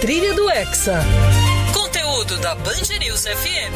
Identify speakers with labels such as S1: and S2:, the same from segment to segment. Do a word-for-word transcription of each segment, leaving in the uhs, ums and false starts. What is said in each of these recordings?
S1: trilha do Hexa. Conteúdo da Band News F M.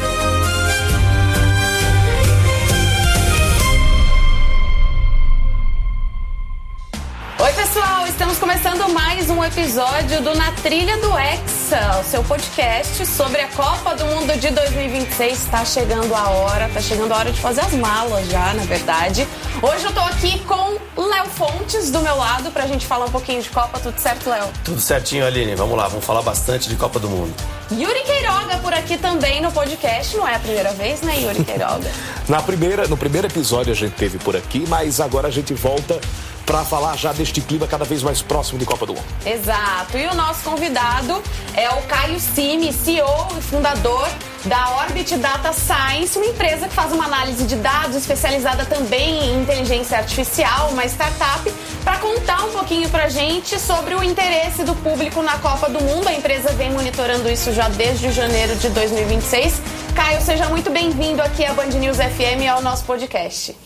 S2: Oi, pessoal, estamos começando mais um episódio do Na Trilha do Hexa, o seu podcast sobre a Copa do Mundo de dois mil e vinte e seis. Está chegando a hora, está chegando a hora de fazer as malas já, na verdade. Hoje eu tô aqui com Léo Fontes do meu lado pra gente falar um pouquinho de Copa. Tudo certo, Léo?
S3: Tudo certinho, Aline. Vamos lá, vamos falar bastante de Copa do Mundo.
S2: Yuri Queiroga por aqui também no podcast. Não é a primeira vez, né, Yuri Queiroga?
S4: Na primeira, no primeiro episódio a gente teve por aqui, mas agora a gente volta para falar já deste clima cada vez mais próximo de Copa do Mundo.
S2: Exato. E o nosso convidado é o Caio Simi, C E O e fundador da Orbit Data Science, uma empresa que faz uma análise de dados especializada também em inteligência artificial, uma startup, para contar um pouquinho pra gente sobre o interesse do público na Copa do Mundo. A empresa vem monitorando isso já desde janeiro de dois mil e vinte e seis. Caio, seja muito bem-vindo aqui à Band News F M e ao nosso podcast.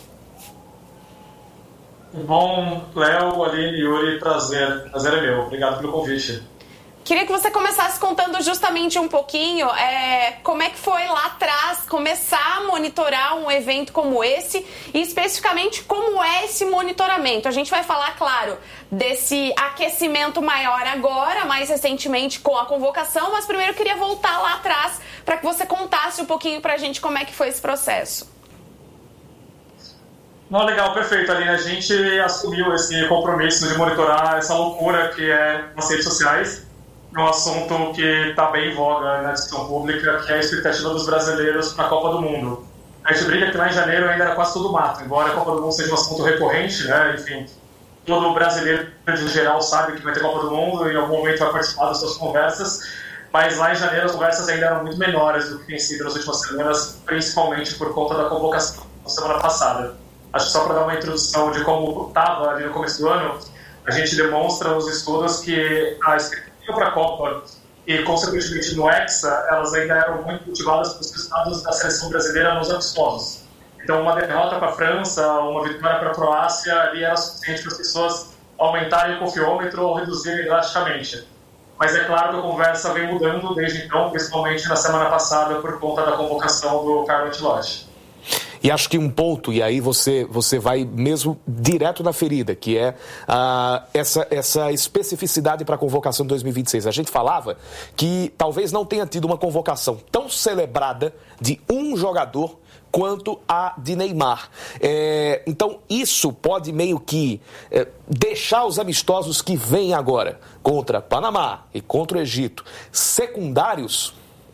S5: Bom, Léo, Aline, Yuri, prazer. Prazer é meu. Obrigado pelo convite.
S2: Queria que você começasse contando justamente um pouquinho é, como é que foi lá atrás começar a monitorar um evento como esse e especificamente como é esse monitoramento. A gente vai falar, claro, desse aquecimento maior agora, mais recentemente com a convocação, mas primeiro eu queria voltar lá atrás para que você contasse um pouquinho pra gente como é que foi esse processo.
S5: Não, legal, perfeito, Aline. A gente assumiu esse compromisso de monitorar essa loucura que é as redes sociais. É um assunto que está bem em voga na discussão pública, que é a expectativa dos brasileiros para a Copa do Mundo. A gente brinca que lá em janeiro ainda era quase tudo mato, embora a Copa do Mundo seja um assunto recorrente, né? Enfim, todo brasileiro em geral sabe que vai ter Copa do Mundo e em algum momento vai participar das suas conversas, mas lá em janeiro as conversas ainda eram muito menores do que tem sido nas últimas semanas, principalmente por conta da convocação da semana passada. Acho que só para dar uma introdução de como estava ali no começo do ano, a gente demonstra nos estudos que a expectativa para a Copa e, consequentemente, no Hexa, elas ainda eram muito cultivadas pelos resultados da seleção brasileira nos amistosos. Então, uma derrota para a França, uma vitória para a Croácia, ali era suficiente para as pessoas aumentarem o confiômetro ou reduzirem drasticamente. Mas é claro que a conversa vem mudando desde então, principalmente na semana passada, por conta da convocação do Carlo Ancelotti.
S4: E acho que um ponto, e aí você, você vai mesmo direto na ferida, que é uh, essa, essa especificidade para a convocação de dois mil e vinte e seis. A gente falava que talvez não tenha tido uma convocação tão celebrada de um jogador quanto a de Neymar. É, então, isso pode meio que é, deixar os amistosos que vêm agora contra Panamá e contra o Egito secundários.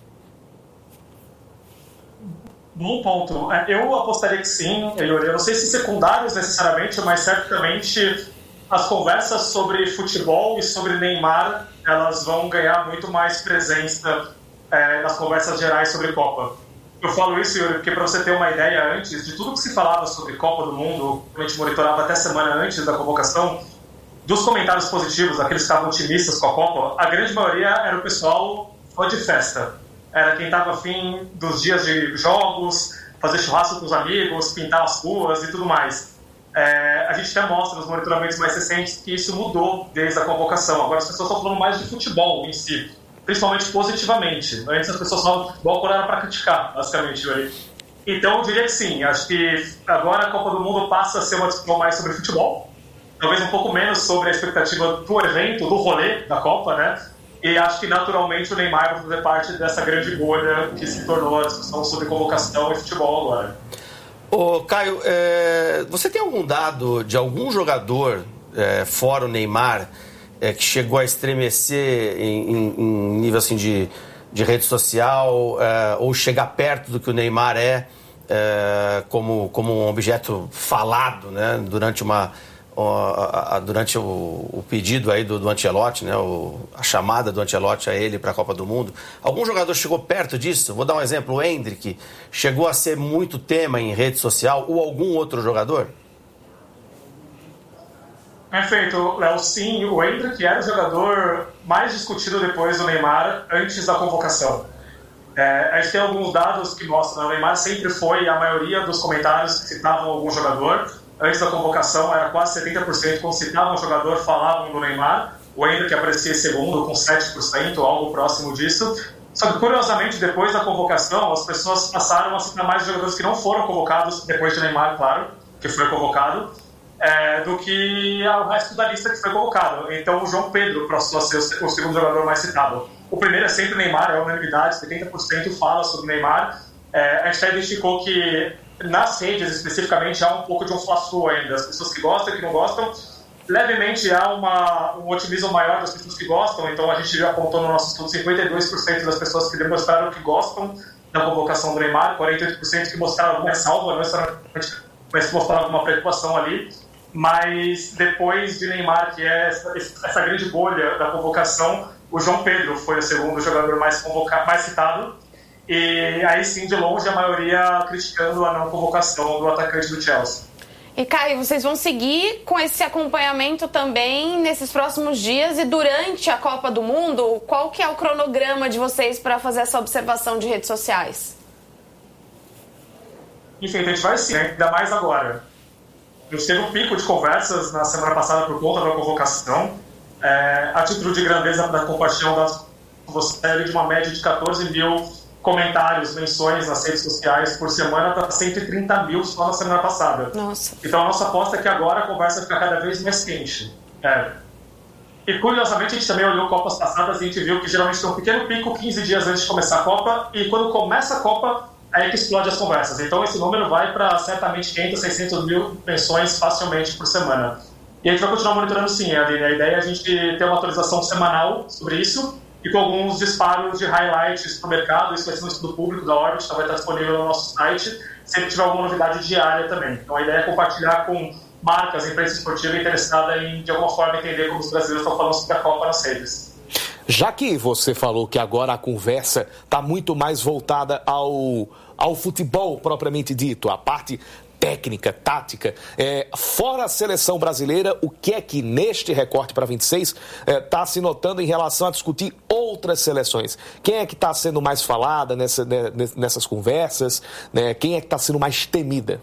S5: Bom ponto. Eu apostaria que sim, eu não sei se secundários necessariamente, mas certamente as conversas sobre futebol e sobre Neymar, elas vão ganhar muito mais presença é, nas conversas gerais sobre Copa. Eu falo isso, Yuri, porque para você ter uma ideia antes, de tudo que se falava sobre Copa do Mundo, a gente monitorava até semana antes da convocação, dos comentários positivos, aqueles que estavam otimistas com a Copa, a grande maioria era o pessoal fã de festa. Era quem estava afim dos dias de jogos, fazer churrasco com os amigos, pintar as ruas e tudo mais. É, a gente até mostra nos monitoramentos mais recentes que isso mudou desde a convocação. Agora as pessoas estão falando mais de futebol em si, principalmente positivamente. Antes as pessoas falavam de futebol quando era para criticar, basicamente. Então eu diria que sim, acho que agora a Copa do Mundo passa a ser uma discussão mais sobre futebol, talvez um pouco menos sobre a expectativa do evento, do rolê da Copa, né? E acho que, naturalmente, o Neymar vai fazer parte dessa grande bolha que se tornou a discussão sobre convocação e futebol agora.
S3: Ô, Caio, é, você tem algum dado de algum jogador, é, fora o Neymar, é, que chegou a estremecer em, em, em nível assim, de, de rede social, é, ou chegar perto do que o Neymar é, é como, como um objeto falado, né, durante uma... durante o, o pedido aí do, do Ancelotti, né, o, a chamada do Ancelotti a ele para a Copa do Mundo. Algum jogador chegou perto disso? Vou dar um exemplo, o Endrick chegou a ser muito tema em rede social, ou algum outro jogador?
S5: Perfeito, Léo. Sim, o Endrick era o jogador mais discutido depois do Neymar, antes da convocação. É, a gente tem alguns dados que mostram que o Neymar sempre foi a maioria dos comentários que citavam algum jogador. Antes da convocação era quase setenta por cento, quando citavam um jogador, falavam do Neymar. o Ender que aparecia em segundo com sete por cento, algo próximo disso. Só que, curiosamente, depois da convocação, as pessoas passaram a citar mais jogadores que não foram convocados, depois de Neymar, claro, que foi convocado, é, do que o resto da lista que foi convocado. Então, o João Pedro passou a ser o segundo jogador mais citado. O primeiro é sempre Neymar, é unanimidade, setenta por cento fala sobre Neymar. É, a gente até identificou que nas redes, especificamente, há um pouco de um fla-flu ainda. As pessoas que gostam e que não gostam. Levemente há uma, um otimismo maior das pessoas que gostam, então a gente já apontou no nosso estudo cinquenta e dois por cento das pessoas que demonstraram que gostam da convocação do Neymar, quarenta e oito por cento que mostraram alguma ressalva, não necessariamente, mas que mostraram alguma preocupação ali. Mas depois de Neymar, que é essa, essa grande bolha da convocação, o João Pedro foi o segundo jogador mais, convoca- mais citado. E aí sim, de longe, a maioria criticando a não convocação do atacante do Chelsea.
S2: E, Caio, vocês vão seguir com esse acompanhamento também nesses próximos dias e durante a Copa do Mundo? Qual que é o cronograma de vocês para fazer essa observação de redes sociais?
S5: Enfim, a gente vai sim, ainda mais agora. A gente teve um pico de conversas na semana passada por conta da convocação. É, a título de grandeza da compaixão, você de uma média de catorze mil comentários, menções nas redes sociais por semana para cento e trinta mil só na semana passada.
S2: Nossa.
S5: Então a nossa aposta é que agora a conversa fica cada vez mais quente. É. E curiosamente a gente também olhou Copas passadas e a gente viu que geralmente tem um pequeno pico quinze dias antes de começar a Copa e quando começa a Copa é que explode as conversas. Então esse número vai para certamente quinhentos, seiscentos mil menções facilmente por semana. E a gente vai continuar monitorando sim, Aline. A ideia é a gente ter uma atualização semanal sobre isso e com alguns disparos de highlights para o mercado. Isso vai ser um estudo público da Orbit, vai estar disponível no nosso site, sempre tiver alguma novidade diária também. Então a ideia é compartilhar com marcas, imprensa esportiva interessada em, de alguma forma, entender como os brasileiros estão falando sobre a Copa nas redes.
S4: Já que você falou que agora a conversa está muito mais voltada ao, ao futebol propriamente dito, a parte técnica, tática, é, fora a seleção brasileira, o que é que neste recorte para vinte e seis está é, se notando em relação a discutir outras seleções? Quem é que está sendo mais falada nessa, né, nessas conversas? Né? Quem é que está sendo mais temida?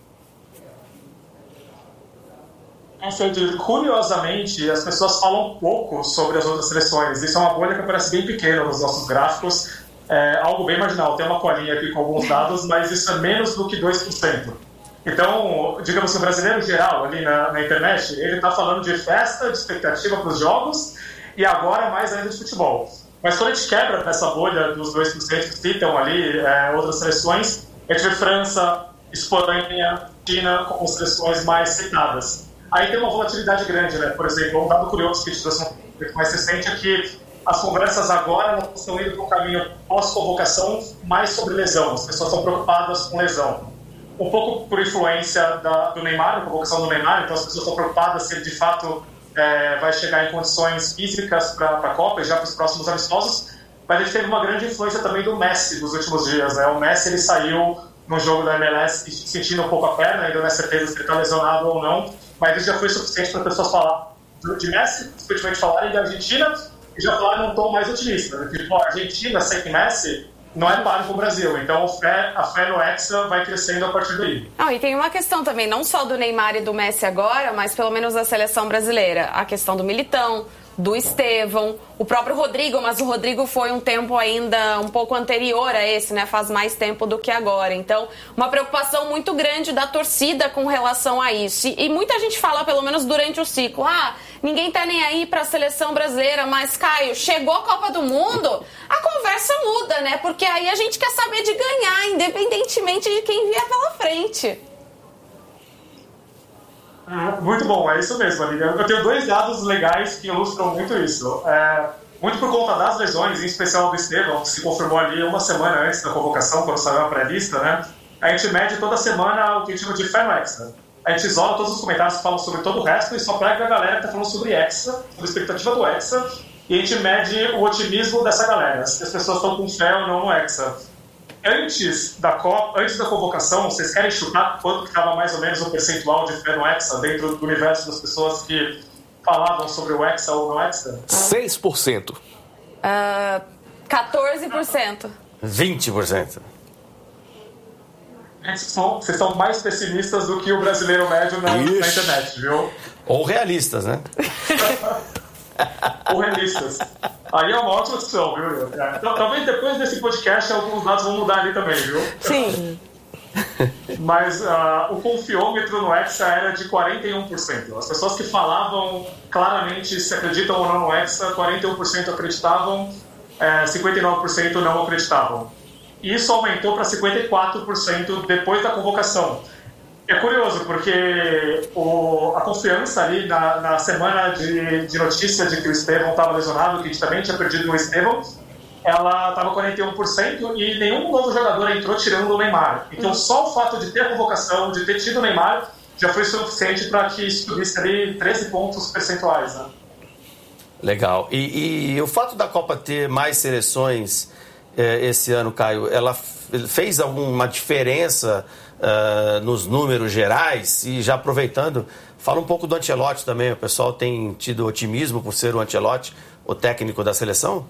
S5: Curiosamente, as pessoas falam pouco sobre as outras seleções. Isso é uma bolha que aparece bem pequena nos nossos gráficos, é algo bem marginal. Tem uma colinha aqui com alguns dados, mas isso é menos do que dois por cento. Então, digamos que o brasileiro geral, ali na, na internet, ele está falando de festa, de expectativa para os jogos e agora mais ainda de futebol. Mas quando a gente quebra essa bolha dos dois por cento que citam ali é, outras seleções, a gente vê França, Espanha, China como seleções mais citadas. Aí tem uma volatilidade grande, né? Por exemplo, um dado curioso que a gente trouxe um pouco mais recente é que as conversas agora não estão indo para um caminho pós-convocação mais sobre lesão. As pessoas estão preocupadas com lesão. Um pouco por influência da, do Neymar, a convocação do Neymar, então as pessoas estão preocupadas se ele de fato é, vai chegar em condições físicas para a Copa e já para os próximos amistosos, mas ele teve uma grande influência também do Messi nos últimos dias, né? O Messi ele saiu no jogo da M L S sentindo um pouco a perna, ainda não é certeza se ele está lesionado ou não, mas isso já foi suficiente para as pessoas falar de Messi, principalmente falarem da Argentina, e já falaram num tom mais otimista, né? Tipo, a Argentina sem Messi não é páreo para o Brasil, então a fé, a fé no Hexa vai crescendo a partir daí.
S2: Não, e tem uma questão também, não só do Neymar e do Messi agora, mas pelo menos da seleção brasileira, a questão do Militão, do Estevão, o próprio Rodrigo, mas o Rodrigo foi um tempo ainda um pouco anterior a esse, né? Faz mais tempo do que agora. Então, uma preocupação muito grande da torcida com relação a isso. E, e muita gente fala, pelo menos durante o ciclo, ah, ninguém tá nem aí pra seleção brasileira, mas, Caio, chegou a Copa do Mundo, a conversa muda, né? Porque aí a gente quer saber de ganhar, independentemente de quem vier pela frente.
S5: Muito bom, é isso mesmo, Aline. Eu tenho dois dados legais que ilustram muito isso. É, muito por conta das lesões, em especial do Estevão, que se confirmou ali uma semana antes da convocação, quando saiu a pré-lista, né? A gente mede toda semana o que a gente chama de fé no Hexa. A gente isola todos os comentários que falam sobre todo o resto e só pega a galera que está falando sobre Hexa, sobre a expectativa do Hexa, e a gente mede o otimismo dessa galera, se as pessoas estão com fé ou não no Hexa. Antes da, Copa, antes da convocação, vocês querem chutar quanto que estava mais ou menos o percentual de fé no Hexa dentro do universo das pessoas que falavam sobre o Hexa ou no Hexa?
S4: seis por cento.
S2: Uh, quatorze por cento.
S3: vinte por cento.
S5: Vocês são mais pessimistas do que o brasileiro médio na, na internet, viu?
S3: Ou realistas, né?
S5: correlistas. Aí é uma ótima opção, viu? Então, talvez depois desse podcast alguns dados vão mudar ali também, viu?
S2: Sim.
S5: Mas uh, o confiômetro no Hexa era de quarenta e um por cento. As pessoas que falavam claramente se acreditam ou não no Hexa, quarenta e um por cento acreditavam, é, cinquenta e nove por cento não acreditavam. E isso aumentou para cinquenta e quatro por cento depois da convocação. É curioso, porque o, a confiança ali na, na semana de, de notícia de que o Estevão estava lesionado, que a gente também tinha perdido o Estevão, ela estava quarenta e um por cento e nenhum novo jogador entrou tirando o Neymar. Então só o fato de ter a convocação, de ter tido o Neymar, já foi suficiente para que subisse ali treze pontos percentuais. Né?
S3: Legal. E, e o fato da Copa ter mais seleções eh, esse ano, Caio, ela fez alguma diferença uh, nos números gerais? E já aproveitando, fala um pouco do Ancelotti também. O pessoal tem tido otimismo por ser o Ancelotti, o técnico da seleção?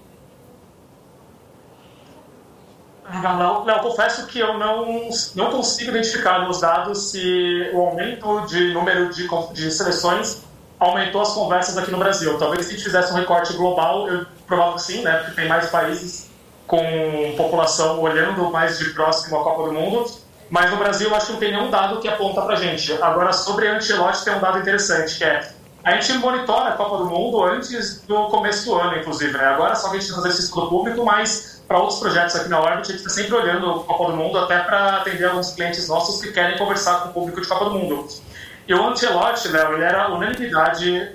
S5: Não, não, confesso que eu não, não consigo identificar nos dados se o aumento de número de, de seleções aumentou as conversas aqui no Brasil. Talvez se a gente fizesse um recorte global, eu provável que sim, né? Porque tem mais países com população olhando mais de próximo a Copa do Mundo. Mas no Brasil eu acho que não tem nenhum dado que aponta pra gente. Agora, sobre Ancelotti tem um dado interessante, que é a gente monitora a Copa do Mundo antes do começo do ano, inclusive, né? Agora só que a gente fazer esse estudo público, mas para outros projetos aqui na Orbit, a gente está sempre olhando a Copa do Mundo até para atender alguns clientes nossos que querem conversar com o público de Copa do Mundo. E o Ancelotti, Léo, ele era unanimidade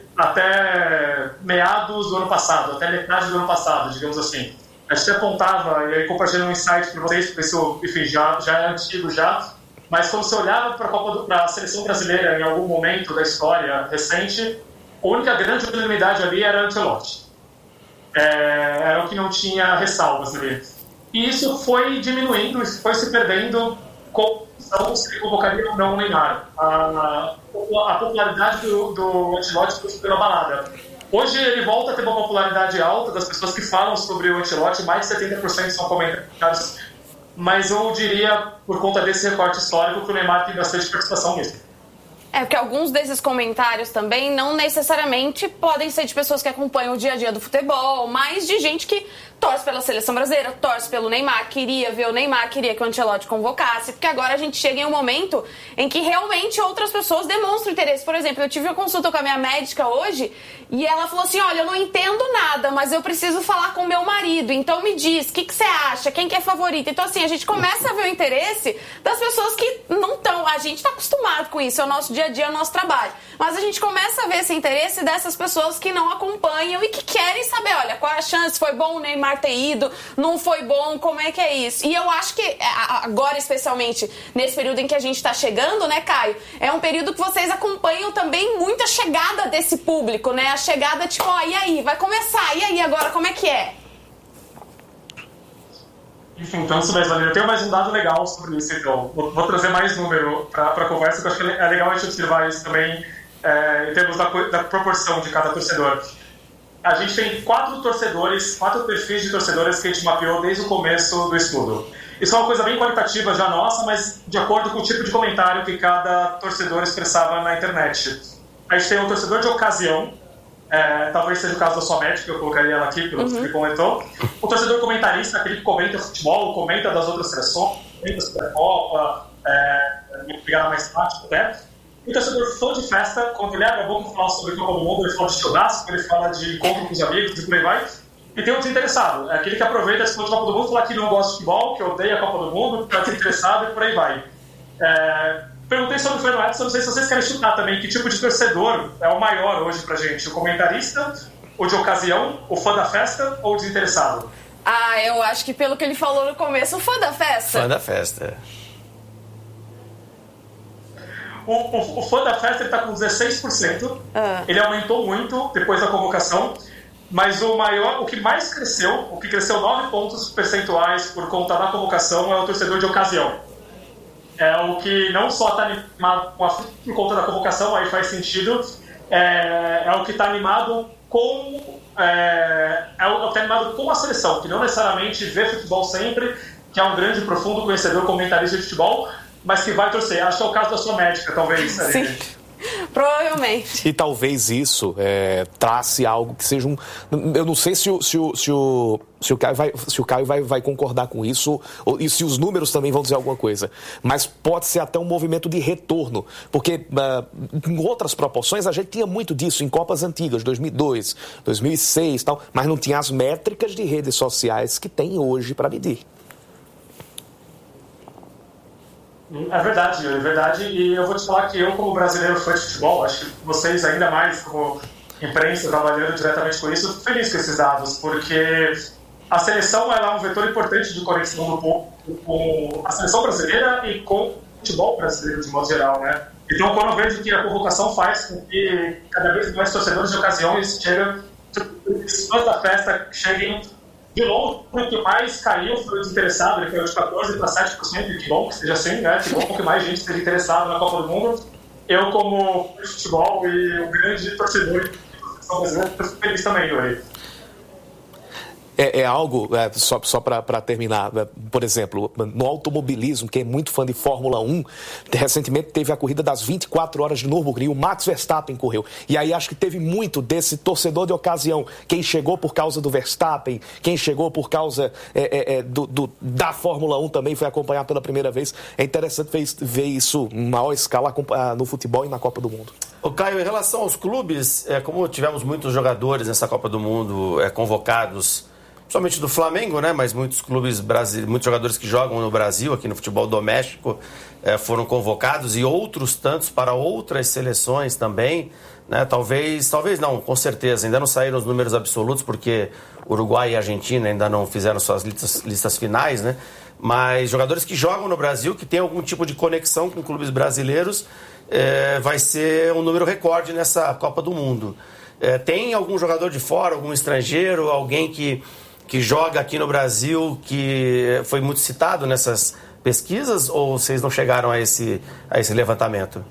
S5: até meados do ano passado, até metade do ano passado, digamos assim. A gente apontava, e aí compartilhando um insight para vocês, porque isso, enfim, já, já é antigo já, mas quando você olhava para a seleção brasileira em algum momento da história recente, a única grande unanimidade ali era Ancelotti. É, era o que não tinha ressalvas ali. E isso foi diminuindo, foi se perdendo com se convocaria ou não o Neymar. A, a popularidade do, do Ancelotti foi super abalada. Hoje ele volta a ter uma popularidade alta das pessoas que falam sobre o Ancelotti, mais de setenta por cento são comentários, mas eu diria, por conta desse recorte histórico, que o Neymar tem bastante participação mesmo.
S2: É, porque alguns desses comentários também não necessariamente podem ser de pessoas que acompanham o dia a dia do futebol, mas de gente que torce pela seleção brasileira, torce pelo Neymar, queria ver o Neymar, queria que o Ancelotti convocasse, porque agora a gente chega em um momento em que realmente outras pessoas demonstram interesse. Por exemplo, eu tive uma consulta com a minha médica hoje e ela falou assim, olha, eu não entendo nada, mas eu preciso falar com o meu marido, então me diz, o que, que você acha, quem que é favorito? Então assim, a gente começa a ver o interesse das pessoas que não estão, a gente está acostumado com isso, é o nosso dia a dia, é o nosso trabalho, mas a gente começa a ver esse interesse dessas pessoas que não acompanham e que querem saber, olha, qual é a chance, foi bom o Neymar ter ido, não foi bom, como é que é isso? E eu acho que agora, especialmente nesse período em que a gente está chegando, né, Caio? É um período que vocês acompanham também muito a chegada desse público, né? A chegada, tipo, ó, e aí? Vai começar, e aí agora, como é que é?
S5: Enfim, então, Silvestre, eu tenho mais um dado legal sobre isso, então. Vou, vou trazer mais número para a conversa, que eu acho que é legal a gente observar isso também é, em termos da, da proporção de cada torcedor. A gente tem quatro torcedores, quatro perfis de torcedores que a gente mapeou desde o começo do estudo. Isso é uma coisa bem qualitativa já nossa, mas de acordo com o tipo de comentário que cada torcedor expressava na internet. A gente tem um torcedor de ocasião, é, talvez seja o caso da sua médica, eu colocaria ela aqui, pelo uhum. que comentou. O torcedor comentarista, aquele que comenta futebol, comenta das outras seleções, comenta sobre a Copa, é, pegar mais prático até. O torcedor fã de festa, quando ele abre a boca e fala sobre Copa do Mundo, ele fala de churrasco, ele fala de encontro com os amigos e por aí vai. E tem o desinteressado, é aquele que aproveita esse ponto de Copa do Mundo e fala que não gosta de futebol, que odeia a Copa do Mundo, que está desinteressado e por aí vai. É, perguntei sobre o Fernando Edson, não sei se vocês querem chutar também que tipo de torcedor é o maior hoje pra gente, o comentarista, o de ocasião, o fã da festa ou o desinteressado?
S2: Ah, eu acho que pelo que ele falou no começo, o fã da festa.
S3: Fã da festa,
S5: O, o, o fã da festa está com dezesseis por cento, ah. Ele aumentou muito depois da convocação, mas o maior, o que mais cresceu, o que cresceu nove pontos percentuais por conta da convocação é o torcedor de ocasião. É o que não só está animado com a, por conta da convocação, aí faz sentido, é, é o que está animado com é, é o que está animado com a seleção, que não necessariamente vê futebol sempre, que é um grande e profundo conhecedor, comentarista de futebol, mas que vai torcer. Acho que é o caso da sua médica, talvez.
S2: Sim. Provavelmente Exatamente.
S4: E talvez isso é, trace algo que seja um... Eu não sei se o, se o, se o, se o Caio, vai, se o Caio vai, vai concordar com isso ou, e se os números também vão dizer alguma coisa. Mas pode ser até um movimento de retorno. Porque uh, em outras proporções a gente tinha muito disso em Copas antigas, dois mil e dois, dois mil e seis e tal, mas não tinha as métricas de redes sociais que tem hoje para medir.
S5: É verdade, é verdade. E eu vou te falar que eu, como brasileiro fã de futebol, acho que vocês ainda mais, como imprensa, trabalhando diretamente com isso, feliz com esses dados, porque a seleção ela é um vetor importante de conexão do povo com a seleção brasileira e com o futebol brasileiro, de modo geral, né? Então, quando eu vejo que a convocação faz com que cada vez mais torcedores de ocasiões chegam, os fãs da festa cheguem de longe, o que mais caiu foi o desinteressado, ele caiu de quatorze para sete por cento, que bom que seja assim, né? Que bom que mais gente esteja interessada na Copa do Mundo. Eu, como futebol e um grande torcedor de seleção brasileira, estou feliz também, Yuri.
S4: É, é algo, é, só, só para terminar, é, por exemplo, no automobilismo, quem é muito fã de Fórmula um, recentemente teve a corrida das vinte e quatro horas de Nürburgring, o Max Verstappen correu. E aí acho que teve muito desse torcedor de ocasião, quem chegou por causa do Verstappen, quem chegou por causa é, é, do, do, da Fórmula um também foi acompanhar pela primeira vez. É interessante ver, ver isso em maior escala no futebol e na Copa do Mundo.
S3: Ô Caio, em relação aos clubes, é, como tivemos muitos jogadores nessa Copa do Mundo é, convocados, principalmente do Flamengo, né? Mas muitos clubes brasileiros, muitos jogadores que jogam no Brasil, aqui no futebol doméstico, eh, foram convocados e outros tantos para outras seleções também, né? Talvez, talvez não, com certeza, ainda não saíram os números absolutos porque Uruguai e Argentina ainda não fizeram suas listas, listas finais, né? Mas jogadores que jogam no Brasil, que têm algum tipo de conexão com clubes brasileiros, eh, vai ser um número recorde nessa Copa do Mundo. Eh, tem algum jogador de fora, algum estrangeiro, alguém que que joga aqui no Brasil, que foi muito citado nessas pesquisas, ou vocês não chegaram a esse, a esse levantamento?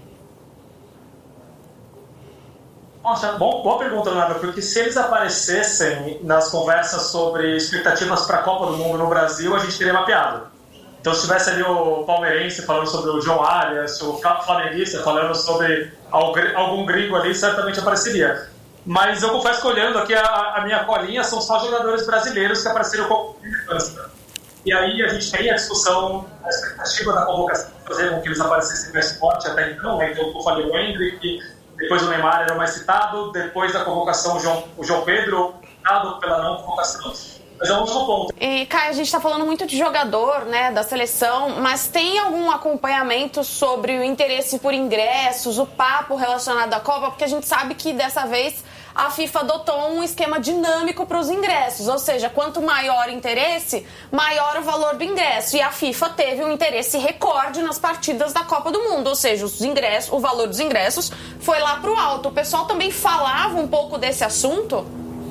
S5: Nossa, bom, boa pergunta, Leonardo, porque se eles aparecessem nas conversas sobre expectativas para a Copa do Mundo no Brasil, a gente teria mapeado. Então, se tivesse ali o palmeirense falando sobre o João Arias, o flamenguista falando sobre algum gringo ali, certamente apareceria. Mas eu confesso que olhando aqui a, a minha colinha, são só jogadores brasileiros que apareceram com relevância. E aí a gente tem a discussão, a expectativa da convocação, fazer com que eles aparecessem mais forte até então, né? Então eu falei o Hendrick, depois o Neymar era o mais citado, depois da convocação o João, o João Pedro, citado pela não convocação. Mas é um último ponto.
S2: E, Caio, a gente está falando muito de jogador, né, da seleção, mas tem algum acompanhamento sobre o interesse por ingressos, o papo relacionado à Copa? Porque a gente sabe que dessa vez a FIFA adotou um esquema dinâmico para os ingressos, ou seja, quanto maior o interesse, maior o valor do ingresso. E a FIFA teve um interesse recorde nas partidas da Copa do Mundo, ou seja, os ingressos, o valor dos ingressos foi lá para o alto. O pessoal também falava um pouco desse assunto?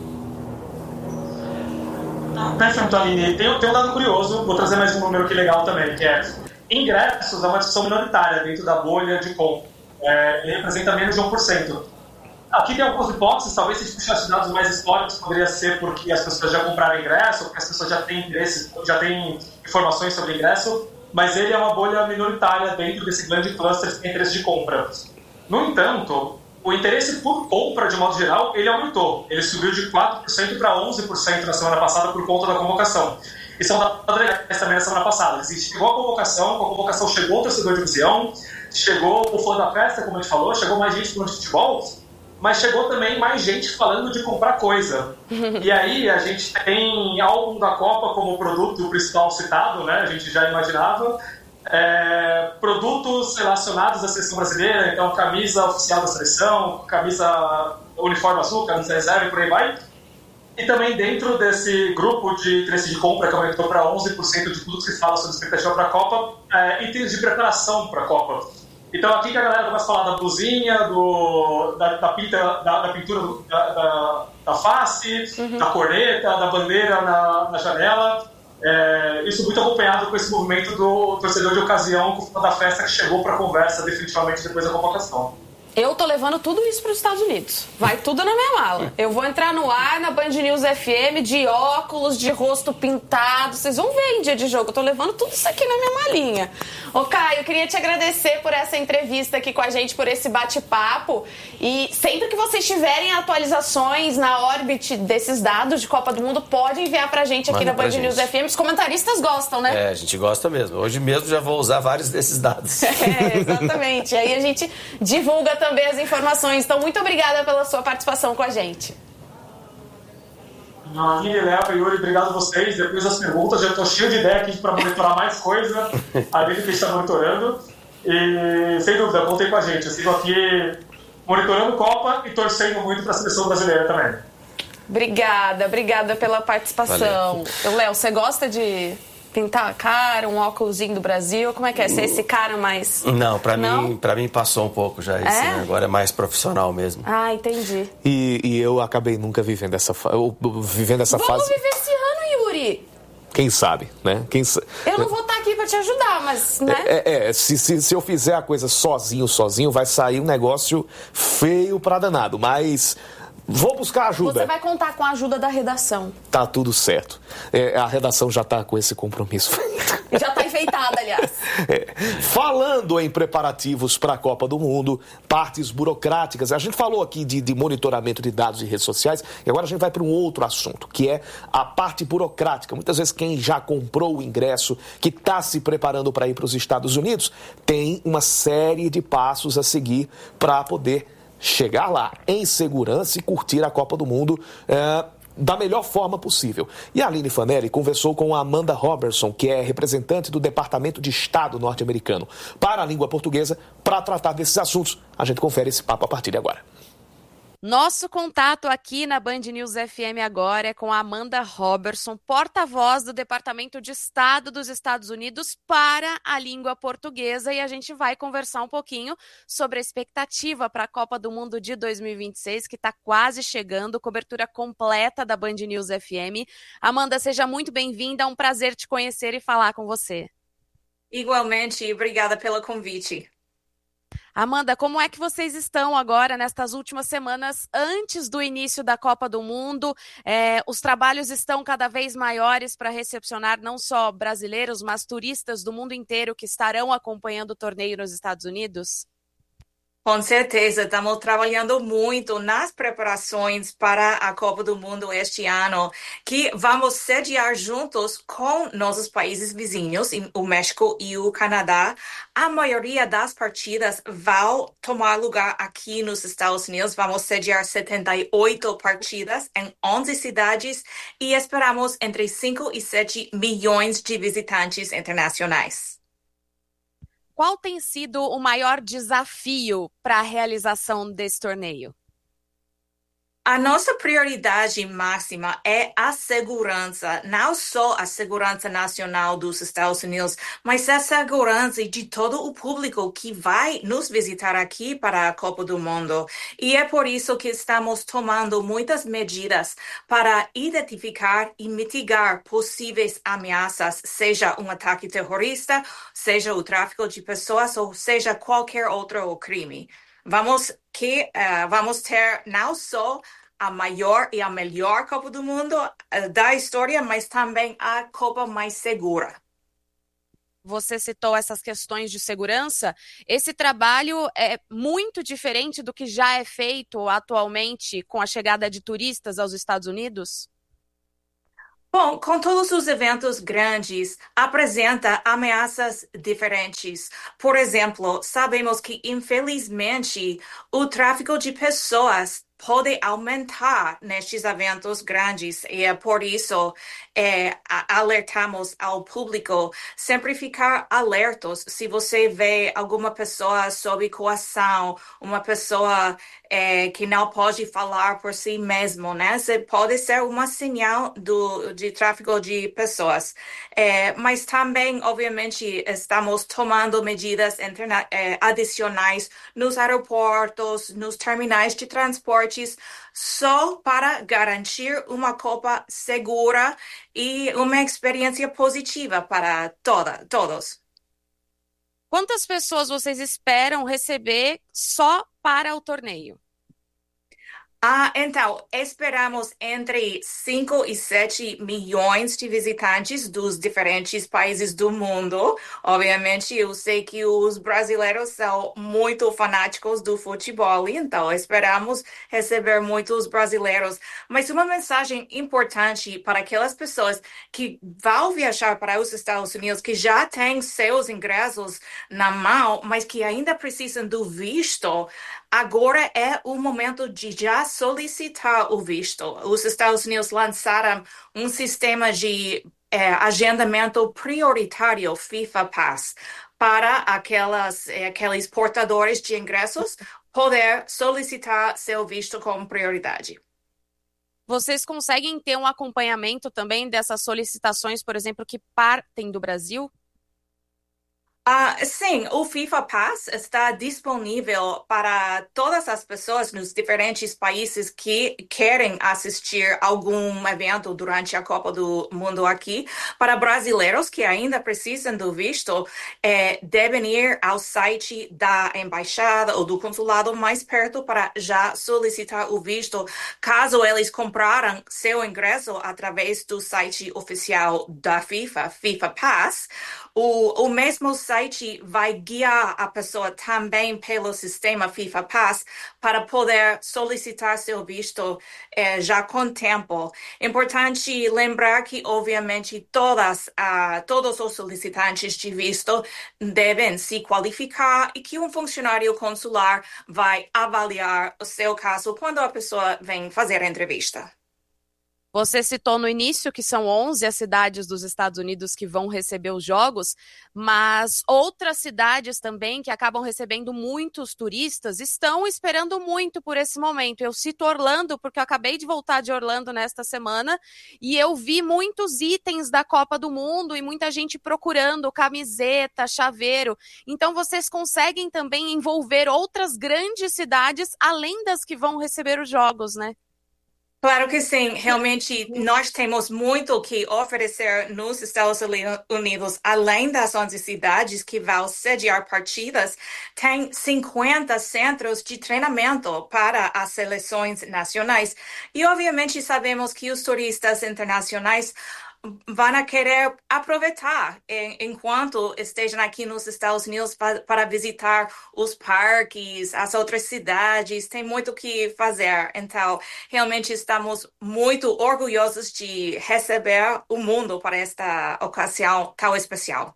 S5: Perfeito, Aline. Tem, tem um dado curioso, vou trazer mais um número aqui legal também, que é ingressos é uma discussão minoritária dentro da bolha de compra. É, ele representa menos de um por cento. Aqui tem algumas hipóteses, talvez se puxasse dados mais históricos, poderia ser porque as pessoas já compraram ingresso, porque as pessoas já têm interesse, já têm informações sobre ingresso, mas ele é uma bolha minoritária dentro desse grande cluster que tem interesse de compra. No entanto, o interesse por compra, de modo geral, ele aumentou. Ele subiu de quatro por cento para onze por cento na semana passada por conta da convocação. Isso é um dado legais também na semana passada. Chegou a convocação, com a convocação chegou o torcedor de visão, chegou o fã da festa, como a gente falou, chegou mais gente no futebol, mas chegou também mais gente falando de comprar coisa. E aí a gente tem álbum da Copa como produto principal citado, né? A gente já imaginava. É, produtos relacionados à seleção brasileira, então camisa oficial da seleção, camisa uniforme azul, camisa reserva e por aí vai. E também dentro desse grupo de interesse de compra, que aumentou para onze por cento de tudo que se fala sobre expectativa para a Copa, é, itens de preparação para a Copa. Então aqui que a galera começa a falar da blusinha, do, da, da, pinta, da, da pintura do, da, da, da face, uhum. da corneta, da bandeira na, na janela. É, isso muito acompanhado com esse movimento do torcedor de ocasião, com o fã da festa que chegou para a conversa definitivamente depois da convocação.
S2: Eu tô levando tudo isso para os Estados Unidos. Vai tudo na minha mala. Eu vou entrar no ar, na Band News F M, de óculos, de rosto pintado. Vocês vão ver em dia de jogo. Eu tô levando tudo isso aqui na minha malinha. Ô, Caio, eu queria te agradecer por essa entrevista aqui com a gente, por esse bate-papo. E sempre que vocês tiverem atualizações na Orbit desses dados de Copa do Mundo, pode enviar pra gente aqui
S3: Manda
S2: na Band
S3: gente.
S2: News F M. Os comentaristas gostam, né?
S3: É, a gente gosta mesmo. Hoje mesmo já vou usar vários desses dados.
S2: É, exatamente. Aí a gente divulga também as informações. Então, muito obrigada pela sua participação com a gente.
S5: Aline, Léo e Yuri, obrigado a vocês. Depois das perguntas, já estou cheio de ideia aqui para monitorar mais coisa. A Aline que está monitorando. E, sem dúvida, contem com a gente. Eu sigo aqui monitorando Copa e torcendo muito para a seleção brasileira também.
S2: Obrigada, obrigada pela participação. Léo, você gosta de pintar a cara, um óculosinho do Brasil? Como é que é? Você é esse cara mais...
S3: Não, pra,
S2: Não?
S3: Mim, pra mim passou um pouco já isso,
S2: É?
S3: né? Agora é mais profissional mesmo.
S2: Ah, entendi.
S4: E, e eu acabei nunca vivendo essa, fa... eu- vivendo essa
S2: Vamos
S4: fase.
S2: viver esse ano, Yuri.
S4: Quem sabe, né? Quem sa...
S2: Eu não vou estar aqui pra te ajudar, mas, né?
S4: É, é se, se, se eu fizer a coisa sozinho, sozinho, vai sair um negócio feio pra danado. Mas vou buscar ajuda.
S2: Você vai contar com a ajuda da redação.
S4: Tá tudo certo. É, a redação já tá com esse compromisso feito.
S2: Já tá enfeitada, aliás.
S4: É. Falando em preparativos para a Copa do Mundo, partes burocráticas, a gente falou aqui de, de monitoramento de dados de redes sociais e agora a gente vai para um outro assunto, que é a parte burocrática. Muitas vezes quem já comprou o ingresso, que está se preparando para ir para os Estados Unidos, tem uma série de passos a seguir para poder chegar lá em segurança e curtir a Copa do Mundo é, da melhor forma possível. E a Aline Fanelli conversou com a Amanda Robertson, que é representante do Departamento de Estado norte-americano para a língua portuguesa, para tratar desses assuntos. A gente confere esse papo a partir de agora.
S6: Nosso contato aqui na Band News F M agora é com a Amanda Robertson, porta-voz do Departamento de Estado dos Estados Unidos para a língua portuguesa, e a gente vai conversar um pouquinho sobre a expectativa para a Copa do Mundo de dois mil e vinte e seis, que está quase chegando, cobertura completa da Band News F M. Amanda, seja muito bem-vinda, é um prazer te conhecer e falar com você.
S7: Igualmente, obrigada pelo convite.
S6: Amanda, como é que vocês estão agora nestas últimas semanas antes do início da Copa do Mundo? É, os trabalhos estão cada vez maiores para recepcionar não só brasileiros, mas turistas do mundo inteiro que estarão acompanhando o torneio nos Estados Unidos?
S7: Com certeza, estamos trabalhando muito nas preparações para a Copa do Mundo este ano, que vamos sediar juntos com nossos países vizinhos, o México e o Canadá. A maioria das partidas vão tomar lugar aqui nos Estados Unidos. Vamos sediar setenta e oito partidas em onze cidades e esperamos entre cinco e sete milhões de visitantes internacionais.
S6: Qual tem sido o maior desafio para a realização desse torneio?
S7: A nossa prioridade máxima é a segurança, não só a segurança nacional dos Estados Unidos, mas a segurança de todo o público que vai nos visitar aqui para a Copa do Mundo. E é por isso que estamos tomando muitas medidas para identificar e mitigar possíveis ameaças, seja um ataque terrorista, seja o tráfico de pessoas ou seja qualquer outro crime. Vamos, que, uh, vamos ter não só a maior e a melhor Copa do Mundo uh, da história, mas também a Copa mais segura.
S6: Você citou essas questões de segurança. Esse trabalho é muito diferente do que já é feito atualmente com a chegada de turistas aos Estados Unidos?
S7: Bom, com todos os eventos grandes, apresenta ameaças diferentes. Por exemplo, sabemos que, infelizmente, o tráfico de pessoas pode aumentar nestes eventos grandes e é por isso é, alertamos ao público sempre ficar alertos se você vê alguma pessoa sob coação, uma pessoa é, que não pode falar por si mesmo, né? Você pode ser uma sinal do, de tráfico de pessoas. É, mas também, obviamente, estamos tomando medidas interna- é, adicionais nos aeroportos, nos terminais de transporte, só para garantir uma Copa segura e uma experiência positiva para toda, todos.
S6: Quantas pessoas vocês esperam receber só para o torneio?
S7: Ah, então, esperamos entre cinco e sete milhões de visitantes dos diferentes países do mundo. Obviamente, eu sei que os brasileiros são muito fanáticos do futebol, então esperamos receber muitos brasileiros. Mas uma mensagem importante para aquelas pessoas que vão viajar para os Estados Unidos, que já têm seus ingressos na mão, mas que ainda precisam do visto. Agora é o momento de já solicitar o visto. Os Estados Unidos lançaram um sistema de é, agendamento prioritário FIFA Pass para aquelas, é, aqueles portadores de ingressos poder solicitar seu visto com prioridade.
S6: Vocês conseguem ter um acompanhamento também dessas solicitações, por exemplo, que partem do Brasil?
S7: Ah, sim, o FIFA Pass está disponível para todas as pessoas nos diferentes países que querem assistir algum evento durante a Copa do Mundo aqui. Para brasileiros que ainda precisam do visto, eh, devem ir ao site da embaixada ou do consulado mais perto para já solicitar o visto, caso eles compraram seu ingresso através do site oficial da FIFA, FIFA Pass. O, o mesmo site vai guiar a pessoa também pelo sistema FIFA Pass para poder solicitar seu visto eh, já com tempo. Importante lembrar que, obviamente, todas, uh, todos os solicitantes de visto devem se qualificar e que um funcionário consular vai avaliar o seu caso quando a pessoa vem fazer a entrevista.
S6: Você citou no início que são onze as cidades dos Estados Unidos que vão receber os jogos, mas outras cidades também que acabam recebendo muitos turistas estão esperando muito por esse momento. Eu cito Orlando porque eu acabei de voltar de Orlando nesta semana e eu vi muitos itens da Copa do Mundo e muita gente procurando camiseta, chaveiro. Então vocês conseguem também envolver outras grandes cidades além das que vão receber os jogos, né?
S7: Claro que sim, realmente nós temos muito que oferecer nos Estados Unidos, além das onze cidades que vão sediar partidas, tem cinquenta centros de treinamento para as seleções nacionais. E obviamente sabemos que os turistas internacionais vão querer aproveitar enquanto estejam aqui nos Estados Unidos para visitar os parques, as outras cidades, tem muito o que fazer. Então, realmente estamos muito orgulhosos de receber o mundo para esta ocasião tão especial.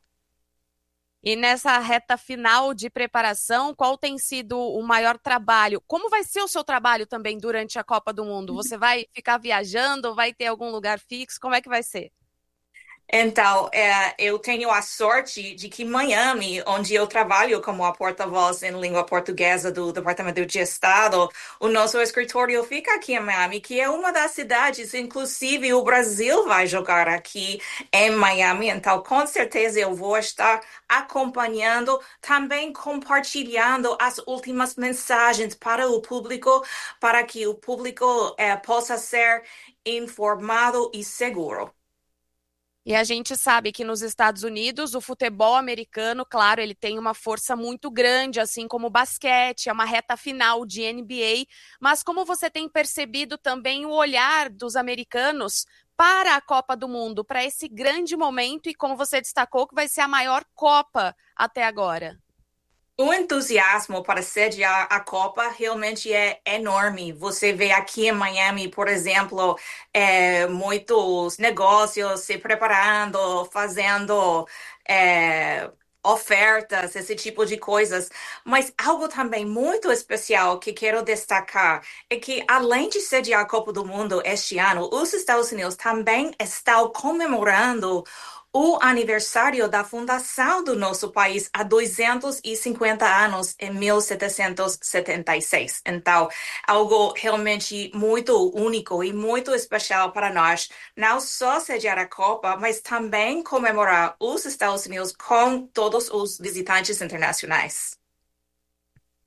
S6: E nessa reta final de preparação, qual tem sido o maior trabalho? Como vai ser o seu trabalho também durante a Copa do Mundo? Você vai ficar viajando? Vai ter algum lugar fixo? Como é que vai ser?
S7: Então, é, eu tenho a sorte de que Miami, onde eu trabalho como a porta-voz em língua portuguesa do Departamento de Estado, o nosso escritório fica aqui em Miami, que é uma das cidades, inclusive o Brasil vai jogar aqui em Miami. Então, com certeza eu vou estar acompanhando, também compartilhando as últimas mensagens para o público, para que o público é, possa ser informado e seguro.
S6: E a gente sabe que nos Estados Unidos o futebol americano, claro, ele tem uma força muito grande, assim como o basquete, é uma reta final de N B A, mas como você tem percebido também o olhar dos americanos para a Copa do Mundo, para esse grande momento e como você destacou que vai ser a maior Copa até agora?
S7: O entusiasmo para sediar a Copa realmente é enorme. Você vê aqui em Miami, por exemplo, é, muitos negócios se preparando, fazendo é, ofertas, esse tipo de coisas. Mas algo também muito especial que quero destacar é que, além de sediar a Copa do Mundo este ano, os Estados Unidos também estão comemorando o aniversário da fundação do nosso país há duzentos e cinquenta anos, em mil setecentos e setenta e seis. Então, algo realmente muito único e muito especial para nós, não só sediar a Copa, mas também comemorar os Estados Unidos com todos os visitantes internacionais.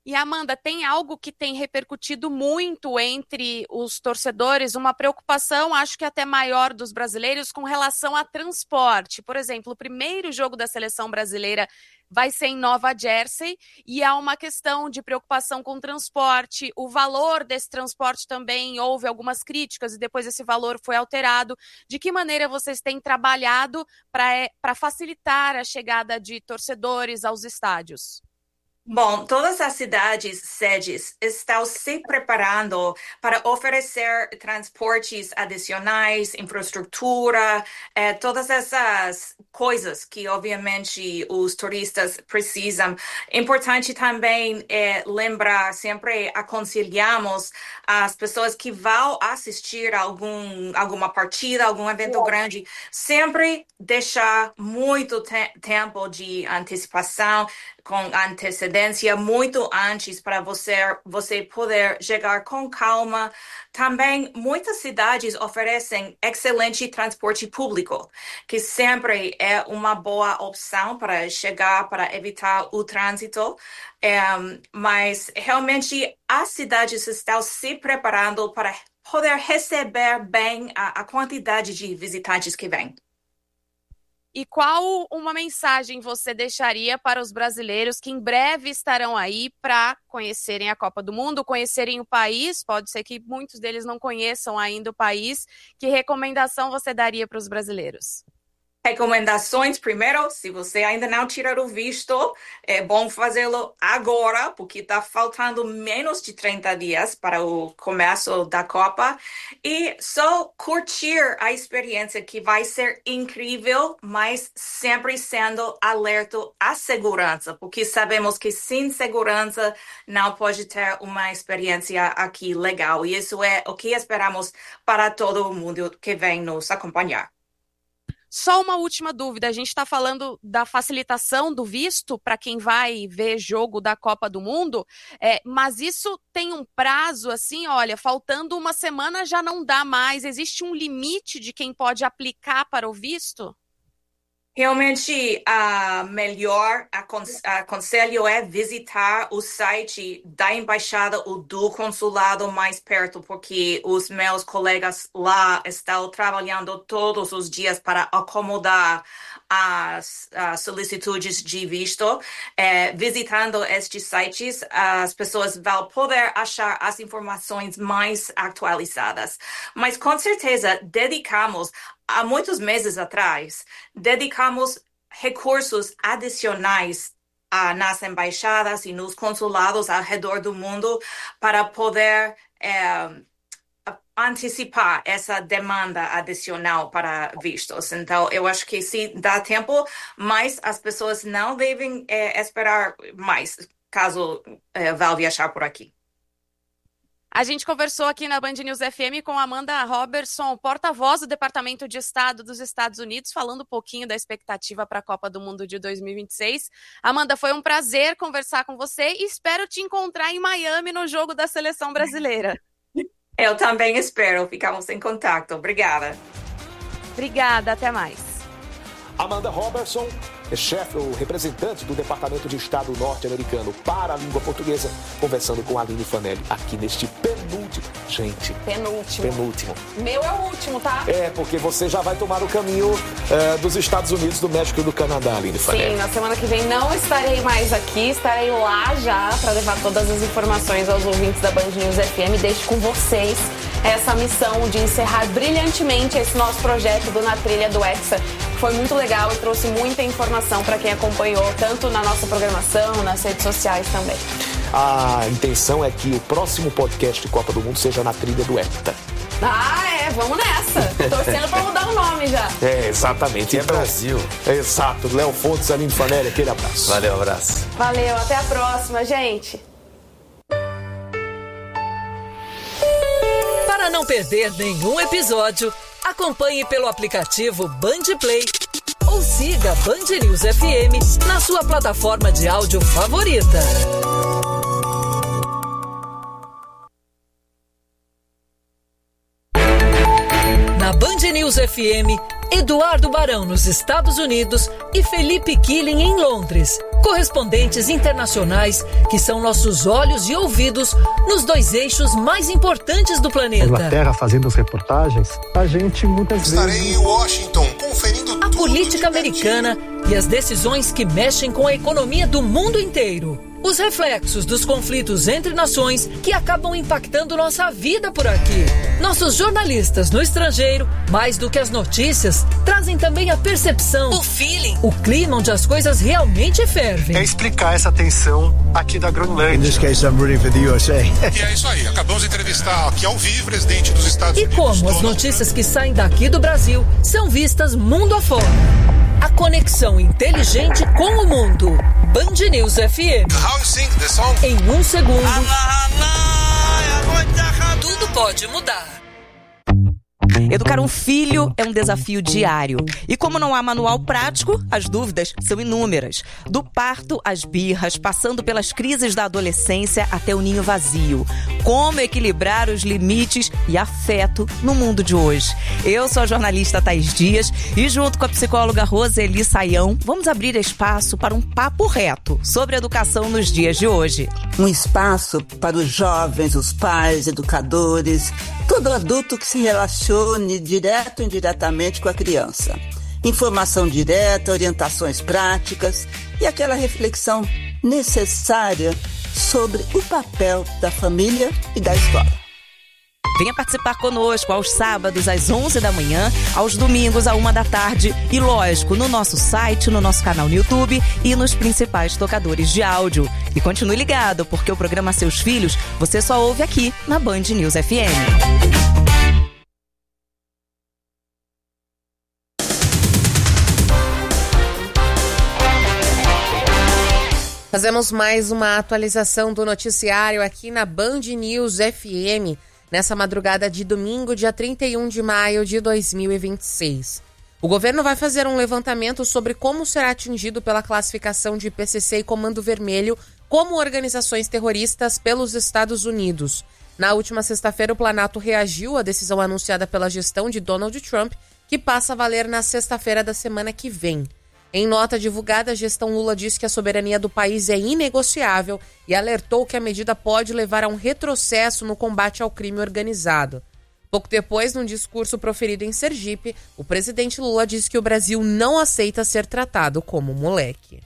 S6: E Amanda, tem algo que tem repercutido muito entre os torcedores, uma preocupação, acho que até maior dos brasileiros, com relação a transporte. Por exemplo, o primeiro jogo da seleção brasileira vai ser em Nova Jersey e há uma questão de preocupação com o transporte, o valor desse transporte também, houve algumas críticas e depois esse valor foi alterado. De que maneira vocês têm trabalhado para facilitar a chegada de torcedores aos estádios?
S7: Bom, todas as cidades sedes estão se preparando para oferecer transportes adicionais, infraestrutura, eh, todas essas coisas que, obviamente, os turistas precisam. Importante também é lembrar, sempre aconselhamos as pessoas que vão assistir algum, alguma partida, algum evento grande, sempre deixar muito te- tempo de antecipação, com antecedência muito antes para você, você poder chegar com calma. Também muitas cidades oferecem excelente transporte público, que sempre é uma boa opção para chegar, para evitar o trânsito. É, mas realmente as cidades estão se preparando para poder receber bem a, a quantidade de visitantes que vêm.
S6: E qual uma mensagem você deixaria para os brasileiros que em breve estarão aí para conhecerem a Copa do Mundo, conhecerem o país? Pode ser que muitos deles não conheçam ainda o país. Que recomendação você daria para os brasileiros?
S7: Recomendações, primeiro, se você ainda não tirou o visto, é bom fazê-lo agora, porque está faltando menos de trinta dias para o começo da Copa. E só curtir a experiência, que vai ser incrível, mas sempre sendo alerta à segurança, porque sabemos que sem segurança não pode ter uma experiência aqui legal. E isso é o que esperamos para todo mundo que vem nos acompanhar.
S6: Só uma última dúvida, a gente está falando da facilitação do visto para quem vai ver jogo da Copa do Mundo, é, mas isso tem um prazo assim, olha, faltando uma semana já não dá mais, existe um limite de quem pode aplicar para o visto?
S7: Realmente, a uh, melhor aconselho é visitar o site da embaixada ou do consulado mais perto, porque os meus colegas lá estão trabalhando todos os dias para acomodar as, as solicitudes de visto. É, visitando estes sites, as pessoas vão poder achar as informações mais atualizadas. Mas, com certeza, dedicamos há muitos meses atrás, dedicamos recursos adicionais ah, nas embaixadas e nos consulados ao redor do mundo para poder é, antecipar essa demanda adicional para vistos. Então, eu acho que sim, dá tempo, mas as pessoas não devem é, esperar mais, caso é, vá viajar por aqui.
S6: A gente conversou aqui na Band News F M com Amanda Robertson, porta-voz do Departamento de Estado dos Estados Unidos, falando um pouquinho da expectativa para a Copa do Mundo de dois mil e vinte e seis. Amanda, foi um prazer conversar com você e espero te encontrar em Miami no jogo da Seleção Brasileira.
S7: Eu também espero. Ficamos em contato. Obrigada.
S6: Obrigada, até mais.
S4: Amanda Robertson é chefe ou representante do Departamento de Estado norte-americano para a língua portuguesa, conversando com a Aline Fanelli aqui neste penúltimo. Gente,
S2: Penúltimo.
S4: penúltimo.
S2: Meu é o último, tá?
S4: É, porque você já vai tomar o caminho uh, dos Estados Unidos, do México e do Canadá, Aline Fanelli.
S2: Sim, na semana que vem não estarei mais aqui, estarei lá já para levar todas as informações aos ouvintes da Band News F M. Deixo com vocês essa missão de encerrar brilhantemente esse nosso projeto do Na Trilha do Hexa. Foi muito legal e trouxe muita informação para quem acompanhou, tanto na nossa programação, nas redes sociais também.
S4: A intenção é que o próximo podcast de Copa do Mundo seja na trilha do Hepta.
S2: Ah, é, vamos nessa. Torcendo para mudar o nome já.
S4: É, exatamente.
S3: Que é
S4: então,
S3: Brasil.
S4: Exato. Léo Fontes, Aline Fanelli, aquele abraço.
S3: Valeu, abraço.
S2: Valeu, até a próxima, gente.
S1: Para não perder nenhum episódio, acompanhe pelo aplicativo Band Play ou siga Band News F M na sua plataforma de áudio favorita. Na Band News F M, Eduardo Barão nos Estados Unidos e Felipe Killing em Londres, Correspondentes internacionais que são nossos olhos e ouvidos nos dois eixos mais importantes do planeta.
S8: Inglaterra fazendo as reportagens, a gente muitas
S9: Estarei
S8: vezes...
S9: Estarei em Washington conferindo
S1: a
S9: tudo
S1: política americana e as decisões que mexem com a economia do mundo inteiro. Os reflexos dos conflitos entre nações que acabam impactando nossa vida por aqui. Nossos jornalistas no estrangeiro, mais do que as notícias, trazem também a percepção, o feeling, o clima onde as coisas realmente fervem.
S8: É explicar essa tensão aqui da Groenlândia.
S10: In this case, I'm rooting for the U S A.
S9: E é isso aí, acabamos de entrevistar aqui ao vivo o presidente dos Estados
S1: e
S9: Unidos.
S1: E como as notícias que saem daqui do Brasil são vistas mundo afora. A conexão inteligente com o mundo. Band News F M.
S9: How you sing the song?
S1: Em um segundo, tudo pode mudar.
S11: Educar um filho é um desafio diário. E como não há manual prático, as dúvidas são inúmeras. Do parto às birras, passando pelas crises da adolescência até o ninho vazio. Como equilibrar os limites e afeto no mundo de hoje? Eu sou a jornalista Thaís Dias e junto com a psicóloga Roseli Saião, vamos abrir espaço para um papo reto sobre educação nos dias de hoje.
S12: Um espaço para os jovens, os pais, educadores, todo adulto que se relacione direto ou indiretamente com a criança. Informação direta, orientações práticas e aquela reflexão necessária sobre o papel da família e da escola.
S11: Venha participar conosco aos sábados às onze da manhã, aos domingos à uma da tarde e, lógico, no nosso site, no nosso canal no YouTube e nos principais tocadores de áudio. E continue ligado, porque o programa Seus Filhos você só ouve aqui na Band News F M.
S13: Fazemos mais uma atualização do noticiário aqui na Band News F M, nessa madrugada de domingo, dia trinta e um de maio de dois mil e vinte e seis. O governo vai fazer um levantamento sobre como será atingido pela classificação de P C C e Comando Vermelho como organizações terroristas pelos Estados Unidos. Na última sexta-feira, o Planalto reagiu à decisão anunciada pela gestão de Donald Trump, que passa a valer na sexta-feira da semana que vem. Em nota divulgada, a gestão Lula disse que a soberania do país é inegociável e alertou que a medida pode levar a um retrocesso no combate ao crime organizado. Pouco depois, num discurso proferido em Sergipe, o presidente Lula disse que o Brasil não aceita ser tratado como moleque.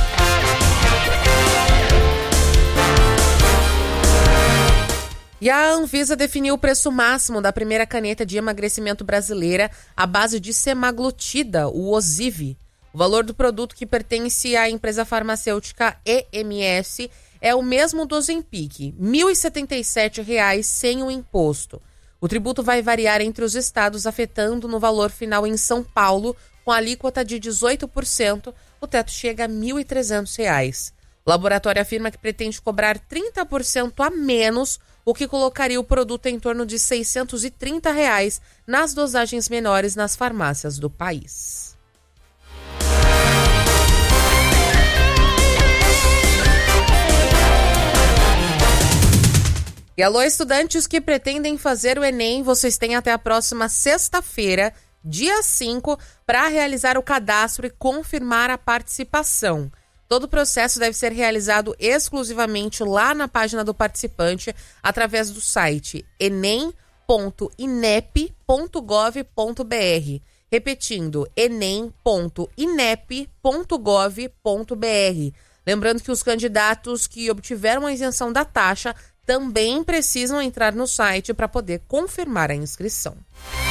S13: E a Anvisa definiu o preço máximo da primeira caneta de emagrecimento brasileira à base de semaglutida, o Ozivy. O valor do produto, que pertence à empresa farmacêutica E M S, é o mesmo do Ozempic, mil e setenta e sete reais sem o imposto. O tributo vai variar entre os estados, afetando no valor final em São Paulo, com alíquota de dezoito por cento, o teto chega a mil e trezentos reais. O laboratório afirma que pretende cobrar trinta por cento a menos, o que colocaria o produto em torno de seiscentos e trinta reais nas dosagens menores nas farmácias do país. E alô, estudantes que pretendem fazer o Enem, vocês têm até a próxima sexta-feira, dia cinco, para realizar o cadastro e confirmar a participação. Todo o processo deve ser realizado exclusivamente lá na página do participante, através do site enem ponto inep ponto gov ponto br. Repetindo, enem ponto inep ponto gov ponto br. Lembrando que os candidatos que obtiveram a isenção da taxa também precisam entrar no site para poder confirmar a inscrição.